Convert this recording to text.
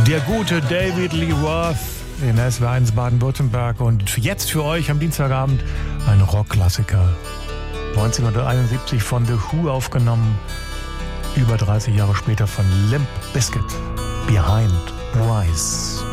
Der gute David Lee Roth in SW1 Baden-Württemberg und jetzt für euch am Dienstagabend ein Rockklassiker. 1971 von The Who aufgenommen, über 30 Jahre später von Limp Bizkit, Behind the Eyes.